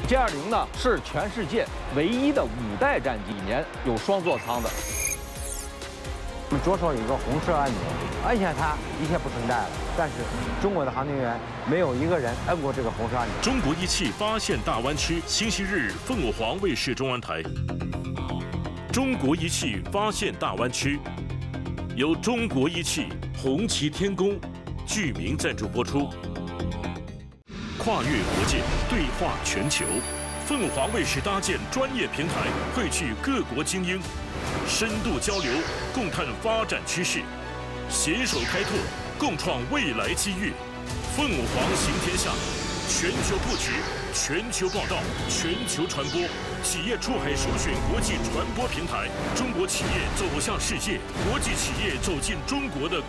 歼-20呢是全世界唯一的5代战机，里面有双座舱的。 我们左手有一个红色按钮，按下它一切不存在了。但是中国的航天员没有一个人摁过这个红色按钮。 中国仪器发现大湾区，星期日凤凰卫视中文台。中国仪器发现大湾区，由中国仪器、红旗天宫、巨明赞助播出。跨越国界，对话全球，凤凰卫视搭建专业平台，汇聚各国精英，深度交流，共探发展趋势，携手开拓，共创未来机遇。凤凰行天下，全球布局，全球报道，全球传播，企业出海首选国际传播平台。中国企业走向世界，国际企业走进中国的